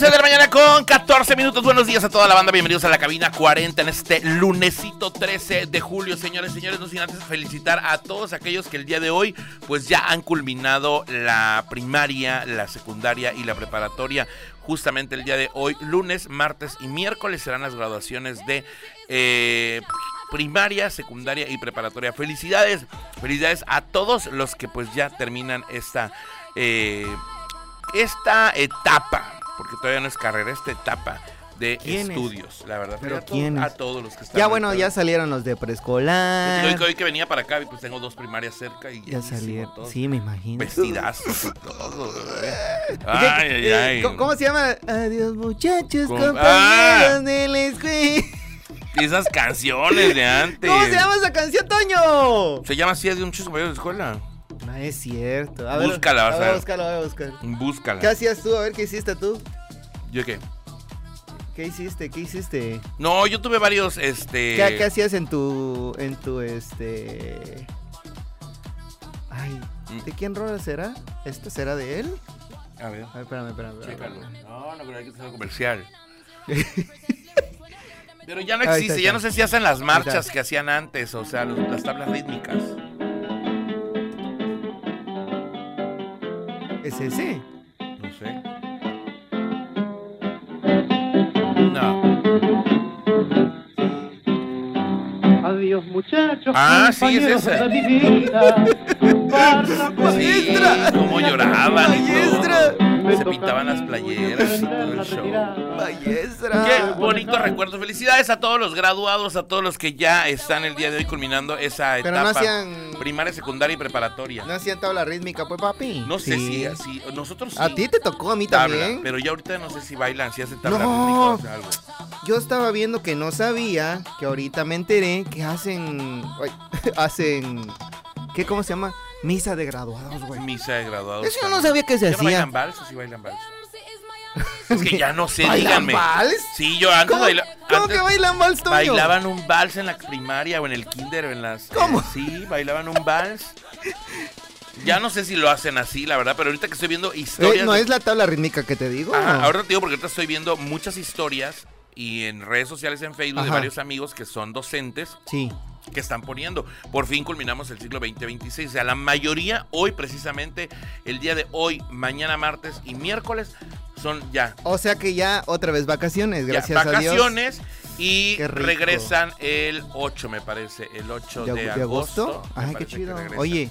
11 de la mañana con 14 minutos. Buenos días a toda la banda. Bienvenidos a la cabina 40 en este lunesito 13 de julio. Señores, no sin antes felicitar a todos aquellos que el día de hoy pues ya han culminado la primaria, la secundaria y la preparatoria. Justamente el día de hoy, lunes, martes y miércoles serán las graduaciones de primaria, secundaria y preparatoria. Felicidades a todos los que pues ya terminan esta etapa, porque todavía no es carrera, esta etapa de estudios, la verdad. Pero a todos los que están. Ya bueno, ya salieron los de preescolar. Hoy que venía para acá, pues tengo 2 primarias cerca y ya salieron. Todo. Sí, me imagino. Vestidazos y todo. Ay. ¿Cómo se llama? Adiós, muchachos, compañeros de la escuela. Esas canciones de antes. ¿Cómo se llama esa canción, Toño? Se llama así, de muchos compañeros de escuela. No es cierto. Búscala, a ver, búscala. Búscala. ¿Qué hacías tú? A ver, ¿qué hiciste tú? ¿Yo qué? ¿Qué hiciste? No, yo tuve varios, ¿Qué hacías en tu, Ay, ¿de quién rola será? ¿Esta será de él? A ver, espérame. Chécalo. No, creo que sea comercial. Pero ya no existe, está. Ya no sé si hacen las marchas que hacían antes, o sea, las tablas rítmicas. ¿Es ese? No sé. No. Adiós, muchachos. Sí, es esa. Sí, cómo lloraban y todo. Se pintaban las playeras y todo el show. Maestra. Qué bonito recuerdo. Felicidades a todos los graduados, a todos los que ya están el día de hoy culminando esa etapa. Pero no hacían primaria, secundaria y preparatoria. ¿No hacían tabla rítmica, pues, papi? No sé si así. Nosotros sí. A ti te tocó, a mí tabla, también. pero ya ahorita no sé si bailan, si hacen tabla rítmica o sea, algo. Yo estaba viendo que no sabía, que ahorita me enteré que hacen. ¿Cómo se llama? Misa de graduados, güey. Misa de graduados. Eso yo no sabía que se hacía. ¿No bailan vals o sí bailan vals? Es que ya no sé, díganme. ¿Bailan vals? Sí, yo antes bailaba. ¿Cómo que bailan vals, Toño? Bailaban un vals en la primaria o en el kinder o en las... ¿Cómo? Sí, bailaban un vals. Ya no sé si lo hacen así, la verdad, pero ahorita que estoy viendo historias... ¿No es la tabla rítmica que te digo? Ajá, ahorita te digo porque ahorita estoy viendo muchas historias y en redes sociales, en Facebook, de varios amigos que son docentes. Sí. Que están poniendo. Por fin culminamos el siglo 2026. O sea, la mayoría hoy, precisamente, el día de hoy, mañana, martes y miércoles, son ya. O sea que ya otra vez vacaciones, gracias a Dios. Vacaciones y regresan el 8, me parece. El 8 de agosto. Ay, qué chido. Oye.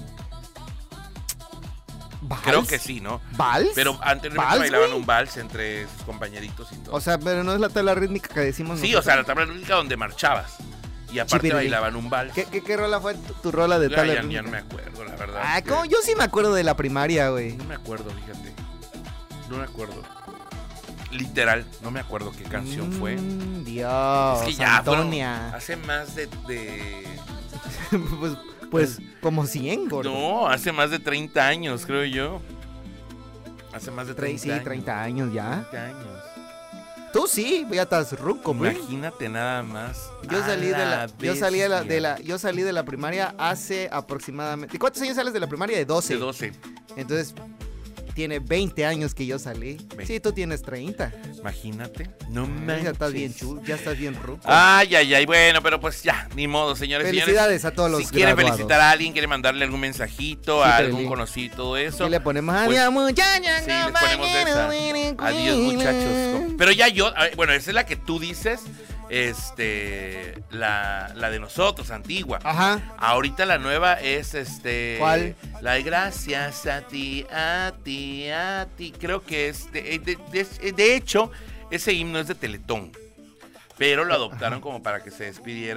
¿Vals? Creo que sí, ¿no? ¿Vals? Pero anteriormente bailaban un vals entre sus compañeritos y todo. O sea, pero no es la tabla rítmica que decimos. Sí, nosotros. O sea, la tabla rítmica donde marchabas. Y aparte bailaban un vals. ¿Qué rola fue tu rola de tabla rítmica? Ya no me acuerdo, la verdad. Ah, ¿cómo? Yo sí me acuerdo de la primaria, güey. No me acuerdo, fíjate. No me acuerdo. Literal, no me acuerdo qué canción fue. Dios, es que ya Antonia. Hace más de... pues como 100, gordo. No, hace más de 30 años, creo yo. Hace más de 30 años. Sí, 30 años ya. 30 años. Tú sí, ya estás ruco, güey. Imagínate nada más. Yo salí de la primaria hace aproximadamente... ¿Cuántos años sales de la primaria? De 12. De 12. Entonces, tiene 20 años que yo salí. 20. Sí, tú tienes 30. Imagínate. No manches. Ya estás bien chulo, ya estás bien ruco. Ay. Bueno, pero pues ya, ni modo, señores. Felicidades a todos los Si quieren felicitar a alguien, quieren mandarle algún mensajito, a algún conocido, todo eso. Y le ponemos adiós, muchachos. Sí, les ponemos esa. Adiós, muchachos. Pero ya bueno, esa es la que tú dices. La de nosotros, antigua. Ajá. Ahorita la nueva es ¿Cuál? La de gracias a ti. Creo que es de hecho, ese himno es de Teletón. Pero lo adoptaron como para que se despidiera